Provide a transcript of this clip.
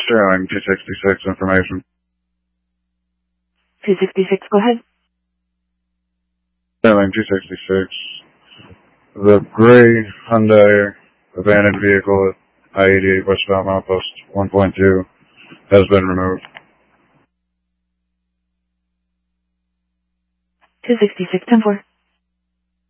Sterling, 266 information. 266, go ahead. Sterling, 266. The gray Hyundai abandoned vehicle at I-88 westbound outpost 1.2 has been removed. 266, 10-4.